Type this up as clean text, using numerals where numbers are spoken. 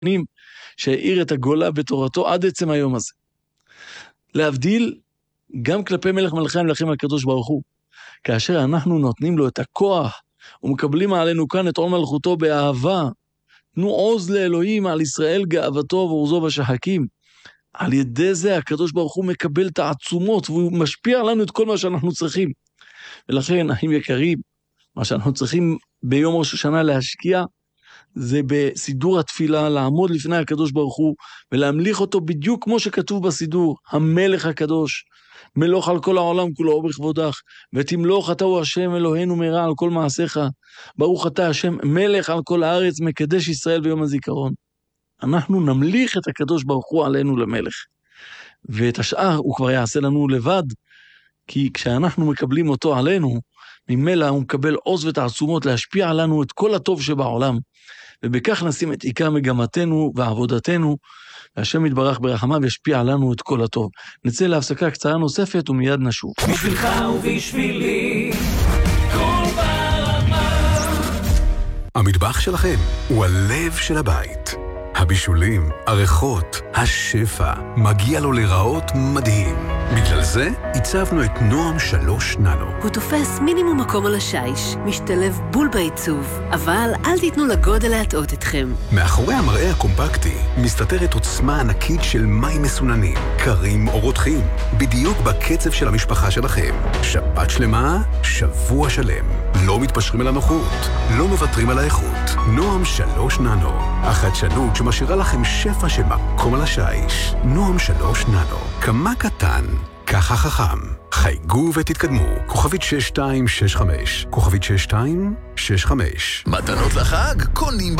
שהאיר את הגולה בתורתו עד עצם היום הזה. להבדיל גם כלפי מלך מלכי המלכים הקדוש ברוך הוא, כאשר אנחנו נותנים לו את הכוח ומקבלים עלינו כאן את עול מלכותו באהבה, תנו עוז לאלוהים על ישראל גאוותו ועוזו בשחקים. על ידי זה הקדוש ברוך הוא מקבל את העצומות והוא משפיע עלינו את כל מה שאנחנו צריכים. ולכן, אחים יקרים, מה שאנחנו צריכים ביום ראש השנה להשקיע, זה בסידור התפילה, לעמוד לפני הקדוש ברוך הוא, ולהמליך אותו בדיוק כמו שכתוב בסידור, המלך הקדוש, מלוך על כל העולם כולו ובכבודך, ותמלוך אתה הוא השם אלוהינו מרע על כל מעשיך, ברוך אתה השם מלך על כל הארץ, מקדש ישראל ביום הזיכרון. אנחנו נמליך את הקדוש ברוך הוא עלינו למלך, ואת השאר הוא כבר יעשה לנו לבד, כי כשאנחנו מקבלים אותו עלינו, ממילא הוא מקבל עוז ותעצומות להשפיע עלינו את כל הטוב שבעולם, ובכך נשים את עיקר מגמתנו ועבודתנו, והשם יתברך ברחמיו ישפיע עלינו את כל הטוב. נצא להפסקה קצרה נוספת ומיד נשוב. בשבילך ובשבילי כל ברמה. המטבח שלכם הוא הלב של הבית. הבישולים, הריחות, השפע, מגיע לו לראות מדהים. בגלל זה הצבנו את נועם 3 ננו. הוא תופס מינימום מקום על השיש, משתלב בול בעיצוב, אבל אל תיתנו לגודל להטעות אתכם. מאחורי המראה הקומפקטי מסתתרת עוצמה ענקית של מים מסוננים, קרים או רותחים, בדיוק בקצב של המשפחה שלכם. שבת שלמה, שבוע שלם. לא מתפשרים על הנוחות, לא מוותרים על האיכות. נועם 3 ננו, החדשנות שמשאירה לכם שפע של מקום על השיש. נועם 3 ננו, כמה קטן, ככה חכם. חייגו ותתקדמו. כוכבית 6265, כוכבית 6265. מתנות לחג? קונים